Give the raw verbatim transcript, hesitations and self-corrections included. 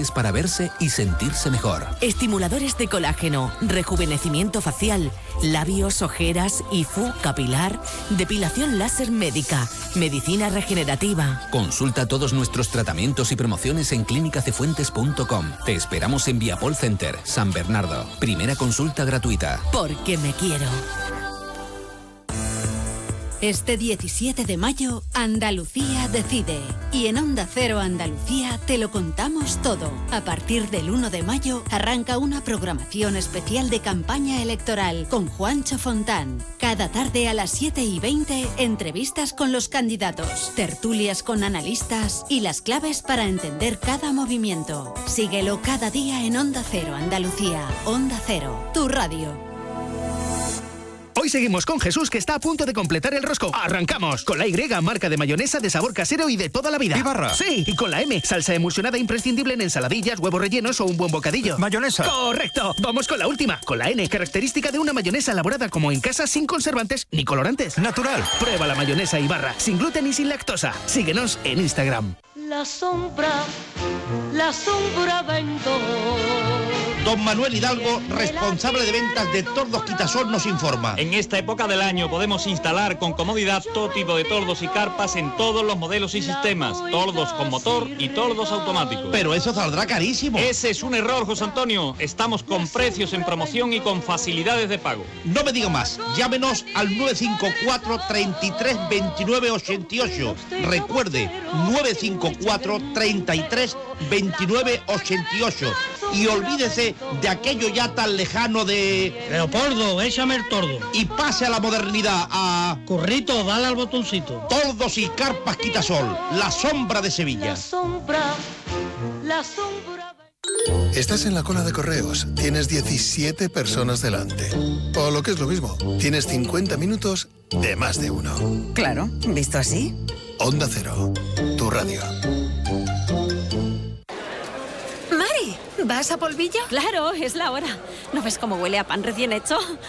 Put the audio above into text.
naturales para verse y sentirse mejor. Estimuladores de colágeno, rejuvenecimiento facial, labios, ojeras, I F U, capilar, depilación láser médica, medicina regenerativa. Consulta todos nuestros tratamientos y promociones en clínica cefuentes punto com. Te esperamos en Viapol Center, San Bernardo. Primera consulta gratuita. Porque me quiero. Este diecisiete de mayo, Andalucía decide. Y en Onda Cero Andalucía te lo contamos todo. A partir del uno de mayo arranca una programación especial de campaña electoral con Juancho Fontán. Cada tarde a las siete y veinte, entrevistas con los candidatos, tertulias con analistas y las claves para entender cada movimiento. Síguelo cada día en Onda Cero Andalucía. Onda Cero, tu radio. Hoy seguimos con Jesús, que está a punto de completar el rosco. ¡Arrancamos! Con la Y, marca de mayonesa de sabor casero y de toda la vida. ¿Ibarra? Sí, y con la M, salsa emulsionada imprescindible en ensaladillas, huevos rellenos o un buen bocadillo. ¿Mayonesa? ¡Correcto! Vamos con la última, con la N, característica de una mayonesa elaborada como en casa, sin conservantes ni colorantes. Natural. Prueba la mayonesa Ibarra, sin gluten y sin lactosa. Síguenos en Instagram. La sombra, la sombra ventó. Don Manuel Hidalgo, responsable de ventas de Tordos Quitasol, nos informa. En esta época del año podemos instalar con comodidad todo tipo de tordos y carpas en todos los modelos y sistemas. Tordos con motor y tordos automáticos. Pero eso saldrá carísimo. Ese es un error, José Antonio. Estamos con precios en promoción y con facilidades de pago. No me diga más. Llámenos al nueve cinco cuatro, treinta y tres, veintinueve, ochenta y ocho. Recuerde, nueve cinco cuatro, treinta y tres, veintinueve, ochenta y ocho. Y olvídese de aquello ya tan lejano de... Leopoldo, échame el tordo. Y pase a la modernidad, a... Currito, dale al botoncito. Tordos y carpas Quitasol, la sombra de Sevilla. La sombra, la sombra... Estás en la cola de correos, tienes diecisiete personas delante. O lo que es lo mismo, tienes cincuenta minutos de más de uno. Claro, visto así. Onda Cero, tu radio. Mari, ¿vas a Polvillo? Claro, es la hora. ¿No ves cómo huele a pan recién hecho?